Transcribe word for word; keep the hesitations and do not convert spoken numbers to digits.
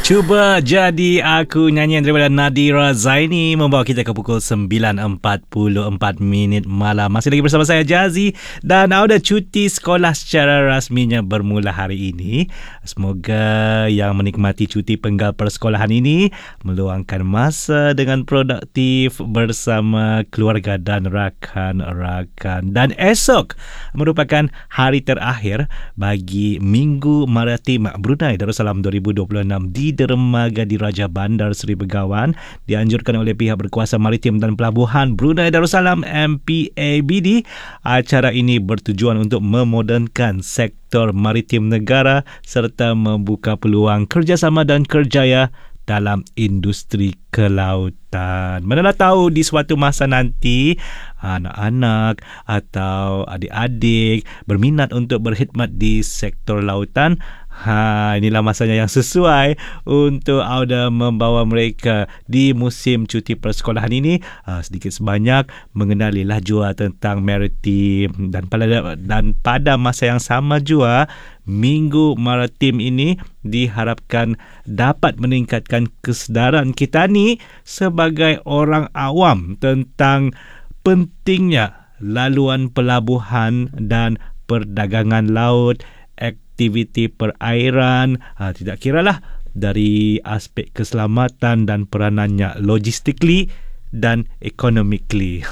Cuba jadi aku, nyanyian daripada Nadira Zaini membawa kita ke pukul sembilan empat puluh empat minit malam. Masih lagi bersama saya Jazi, dan ada cuti sekolah secara rasminya bermula hari ini. Semoga yang menikmati cuti penggal persekolahan ini meluangkan masa dengan produktif bersama keluarga dan rakan-rakan. Dan esok merupakan hari terakhir bagi Minggu Maritim Brunei Darussalam dua ribu dua puluh enam di dermaga Diraja Bandar Seri Begawan. Dianjurkan oleh pihak berkuasa maritim dan pelabuhan Brunei Darussalam M P A B D. Acara ini bertujuan untuk memodernkan sektor maritim negara serta membuka peluang kerjasama dan kerjaya dalam industri kelautan. Manalah tahu di suatu masa nanti anak-anak atau adik-adik berminat untuk berkhidmat di sektor lautan. Ha, inilah masanya yang sesuai untuk Auda membawa mereka di musim cuti persekolahan ini, ha, sedikit sebanyak mengenali laju tentang maritim, dan pada dan pada masa yang sama jua Minggu Maritim ini diharapkan dapat meningkatkan kesedaran kita ni sebagai orang awam tentang pentingnya laluan pelabuhan dan perdagangan laut, aktiviti perairan, ha, tidak kiralah dari aspek keselamatan dan peranannya logistically dan economically.